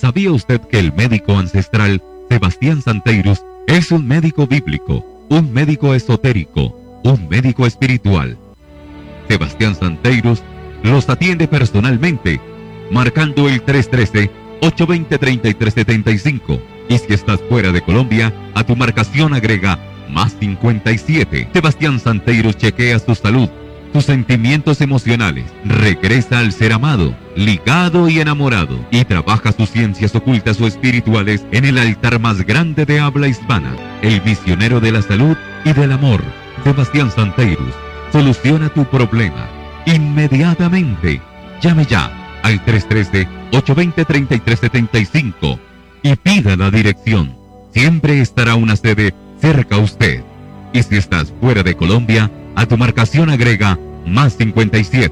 ¿Sabía usted que el médico ancestral Sebastián Santeirus es un médico bíblico, un médico esotérico, un médico espiritual? Sebastián Santeirus los atiende personalmente, marcando el 313-820-3375. Y si estás fuera de Colombia, a tu marcación agrega más 57. Sebastián Santeirus chequea su salud, tus sentimientos emocionales, regresa al ser amado, ligado y enamorado, y trabaja sus ciencias ocultas o espirituales en el altar más grande de habla hispana, el misionero de la salud y del amor. Sebastián Santeirus soluciona tu problema inmediatamente. Llame ya al 313-820-3375 y pida la dirección. Siempre estará una sede cerca a usted. Y si estás fuera de Colombia, a tu marcación agrega más 57.